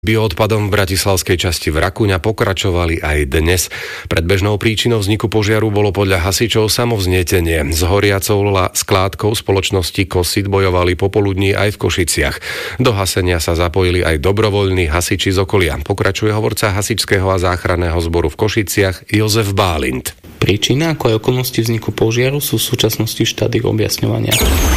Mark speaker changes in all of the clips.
Speaker 1: Bioodpadom v bratislavskej časti Vrakuňa pokračovali aj dnes. Predbežnou príčinou vzniku požiaru bolo podľa hasičov samovznietenie. S horiacou skládkou spoločnosti Kosit bojovali popoludní aj v Košiciach. Do hasenia sa zapojili aj dobrovoľní hasiči z okolia. Pokračuje hovorca hasičského a záchranného zboru v Košiciach Jozef Bálint.
Speaker 2: Príčina ako aj okolnosti vzniku požiaru sú v súčasnosti v štádiu objasňovania.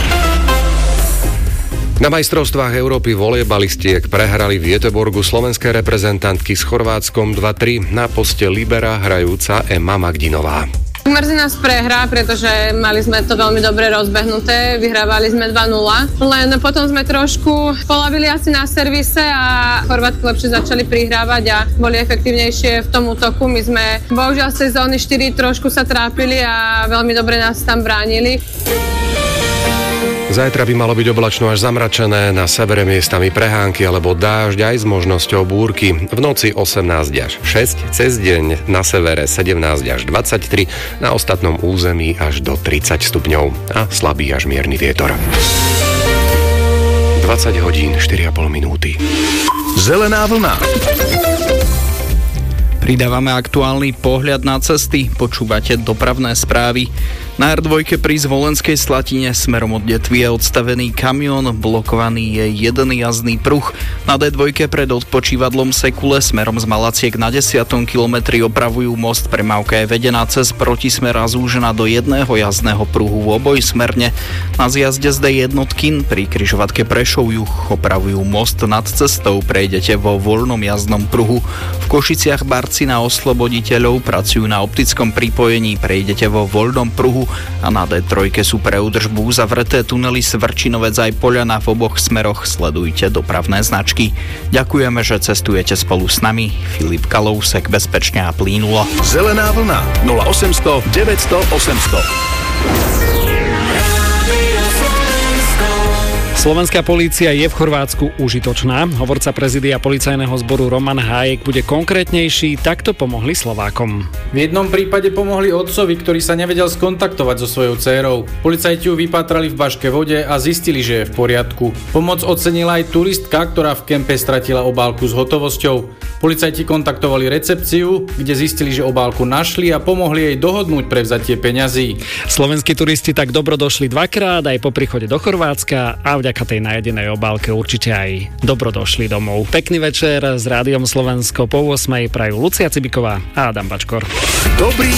Speaker 1: Na majstrovstvách Európy volejbalistiek prehrali v Göteborgu slovenské reprezentantky s Chorvátskom 2-3, na poste libera hrajúca Ema Magdinová.
Speaker 3: Mrzí nás prehra, pretože mali sme to veľmi dobre rozbehnuté, vyhrávali sme 2-0, len potom sme trošku polavili asi na servise a Chorvátky lepšie začali prihrávať a boli efektívnejšie v tom útoku. My sme bohužiaľ z tej zóny 4 trošku sa trápili a veľmi dobre nás tam bránili.
Speaker 1: Zajtra by malo byť oblačno až zamračené, na severe miestami prehánky alebo dážď aj s možnosťou búrky. V noci 18 až 6, cez deň na severe 17 až 23, na ostatnom území až do 30 stupňov a slabý až mierny vietor. 20 hodín 4,5 minúty.
Speaker 4: Zelená vlna.
Speaker 5: Pridávame aktuálny pohľad na cesty, počúvate dopravné správy. Na R2 pri Zvolenskej Slatine smerom od Detvy je odstavený kamión, blokovaný je jeden jazdný pruh. Na D2 pred odpočívadlom Sekule smerom z Malaciek na 10. kilometri opravujú most, premávka je vedená cez protismer a zúžená do jedného jazdného pruhu v obojsmerne. Na zjazde z D1 pri križovatke Prešov juh opravujú most nad cestou, prejdete vo voľnom jazdnom pruhu. V Košiciach barci na Osloboditeľov pracujú na optickom pripojení, prejdete vo voľnom pruhu a na D3 sú pre údržbu zavreté tunely Svrčinovec aj Poľana v oboch smeroch. Sledujte dopravné značky. Ďakujeme, že cestujete spolu s nami. Filip Kalousek, bezpečne a plynulo.
Speaker 4: Zelená vlna 0800 900 800.
Speaker 6: Slovenská polícia je v Chorvátsku užitočná. Hovorca prezidia policajného zboru Roman Hájek bude konkrétnejší, takto pomohli Slovákom.
Speaker 7: V jednom prípade pomohli otcovi, ktorý sa nevedel skontaktovať so svojou dcérou. Policajti ju vypátrali v Baške Vode a zistili, že je v poriadku. Pomoc ocenila aj turistka, ktorá v kempe stratila obálku s hotovosťou. Policajti kontaktovali recepciu, kde zistili, že obálku našli a pomohli jej dohodnúť prevzatie peňazí.
Speaker 6: Slovenskí turisti tak dobro došli dvakrát aj po príchode do Chorvátska a vďaka tej najedenej obálke určite aj dobro došli domov. Pekný večer s Rádiom Slovensko po 8:00 prajú Lucia Cibiková a Adam Bačkor.
Speaker 4: Dobrý